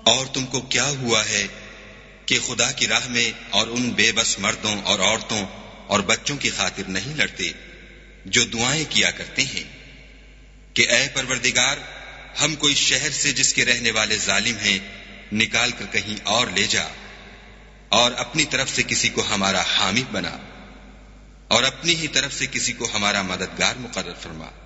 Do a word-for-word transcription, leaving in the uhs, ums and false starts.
और तुमको क्या हुआ है कि खुदा की राह में और उन बेबस मर्दों और औरतों और बच्चों की खातिर नहीं लड़ते जो दुआएं किया करते हैं कि ऐ परवरदिगार, हमको इस शहर से जिसके रहने वाले जालिम हैं निकाल कर कहीं और ले जा, और अपनी तरफ से किसी को हमारा हामी बना, और अपनी ही तरफ से किसी को हमारा मददगार मुकर्रर फरमा।